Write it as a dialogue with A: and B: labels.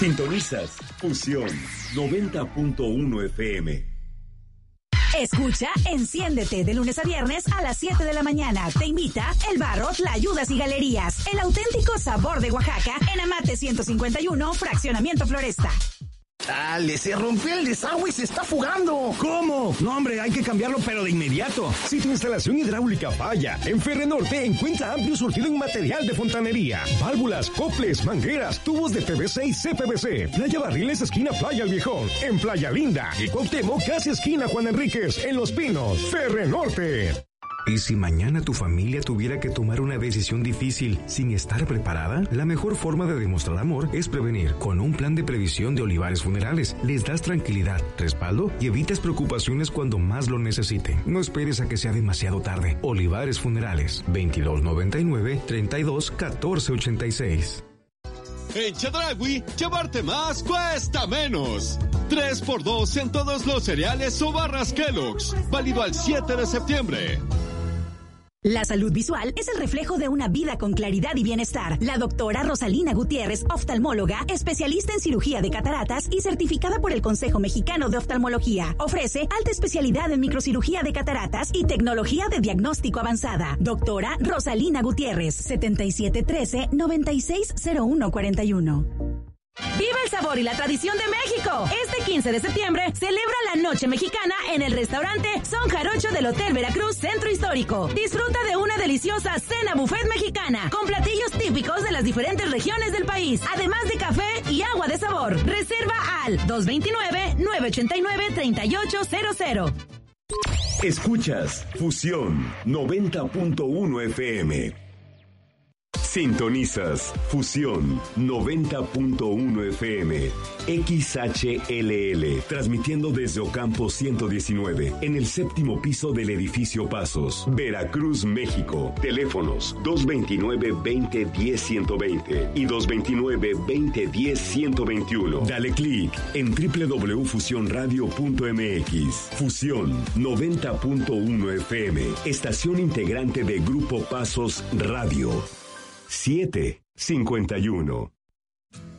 A: Sintonizas Fusión 90.1 FM.
B: Escucha Enciéndete de lunes a viernes a las 7 de la mañana. Te invita El Barro, Tlayudas y Galerías. El auténtico sabor de Oaxaca en Amate 151, Fraccionamiento Floresta.
C: ¡Dale! ¡Se rompió el desagüe y se está fugando!
D: ¿Cómo? No, hombre, hay que cambiarlo, pero de inmediato. Si tu instalación hidráulica falla, en Ferrenorte encuentra amplio surtido en material de fontanería. Válvulas, coples, mangueras, tubos de PVC y CPVC. Playa Barriles, esquina Playa El Viejón. En Playa Linda y Cuauhtémoc, casi esquina Juan Enríquez. En Los Pinos, Ferrenorte.
E: ¿Y si mañana tu familia tuviera que tomar una decisión difícil sin estar preparada? La mejor forma de demostrar amor es prevenir. Con un plan de previsión de Olivares Funerales, les das tranquilidad, respaldo y evitas preocupaciones cuando más lo necesiten. No esperes a que sea demasiado tarde. Olivares Funerales, 2299-321486.
F: En Chedraui, llevarte más cuesta menos. 3x2 en todos los cereales o barras Kellogg's. Válido al 7 de septiembre.
B: La salud visual es el reflejo de una vida con claridad y bienestar. La doctora Rosalina Gutiérrez, oftalmóloga, especialista en cirugía de cataratas y certificada por el Consejo Mexicano de Oftalmología. Ofrece alta especialidad en microcirugía de cataratas y tecnología de diagnóstico avanzada. Doctora Rosalina Gutiérrez, 7713-960141. Vive el sabor y la tradición de México. Este 15 de septiembre celebra la Noche Mexicana en el restaurante Son Jarocho del Hotel Veracruz Centro Histórico. Disfruta de una deliciosa cena buffet mexicana con platillos típicos de las diferentes regiones del país, además de café y agua de sabor. Reserva al 229-989-3800.
A: Escuchas Fusión 90.1 FM. Sintonizas Fusión 90.1 FM, XHLL, transmitiendo desde Ocampo 119, en el séptimo piso del edificio Pasos, Veracruz, México. Teléfonos 229-2010-120 y 229-2010-121. Dale clic en www.fusionradio.mx. Fusión 90.1 FM, estación integrante de Grupo Pasos Radio. 751.